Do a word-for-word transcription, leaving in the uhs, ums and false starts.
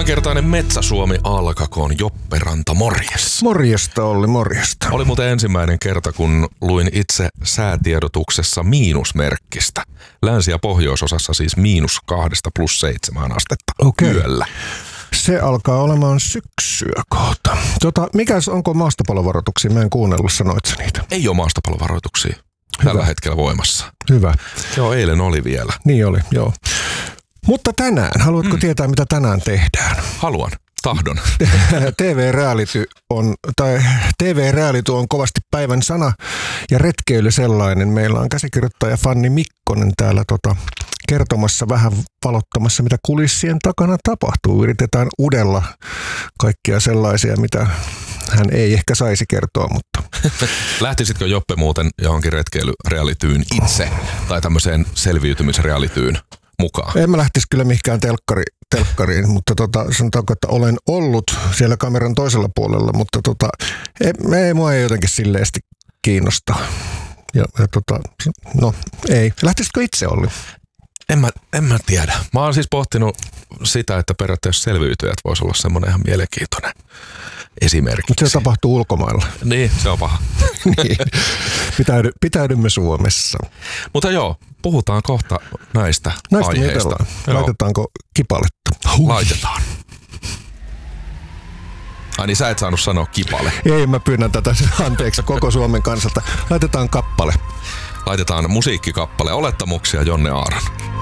Tämänkertainen Metsä Suomi alkakoon. Joppe Ranta, morjes. Morjesta Olli, morjesta. Oli muuten ensimmäinen kerta, kun luin itse säätiedotuksessa miinusmerkkistä. Länsi- ja pohjoisosassa siis miinus kahdesta plus seitsemään astetta Okei. yöllä. Se alkaa olemaan syksyä kohta. Tota, mikäs, onko maastopalovaroituksia? Mä en kuunnellut, sanoit sä niitä? Ei ole maastopalovaroituksia tällä Hyvä. hetkellä voimassa. Hyvä. Joo, eilen oli vielä. Niin oli, joo. Mutta tänään, haluatko mm. tietää, mitä tänään tehdään? Haluan. Tahdon. T V-reality on, tai T V-reality on kovasti päivän sana ja retkeily sellainen. Meillä on käsikirjoittaja Fanni Mikkonen täällä tota, kertomassa, vähän valottamassa, mitä kulissien takana tapahtuu. Yritetään udella kaikkia sellaisia, mitä hän ei ehkä saisi kertoa, mutta... Lähtisitkö Joppe muuten johonkin retkeilyrealityyn itse tai tämmöiseen selviytymisrealityyn mukaan? En mä lähtisi kyllä mihinkään telkkari, telkkariin, mutta tota, sanotaanko, että olen ollut siellä kameran toisella puolella, mutta tota, ei, ei, mua ei jotenkin silleesti kiinnosta. Ja, ja tota, no ei. Lähtisitkö itse, Olli? En mä, en mä tiedä. Mä oon siis pohtinut sitä, että periaatteessa selviytyjät voisi olla semmoinen ihan mielenkiintoinen esimerkki. Mutta se tapahtuu ulkomailla. Niin, se on paha. Niin. Pitäydy, pitäydymme Suomessa. Mutta joo, puhutaan kohta näistä, näistä aiheista. Laitetaanko kipaletta? Huh. Laitetaan. Ai niin, sä et saanut sanoa kipale. Ei, mä pyydän tätä anteeksi koko Suomen kansalta. Laitetaan kappale. Laitetaan musiikkikappale. Olettamuksia Jonne Aaron.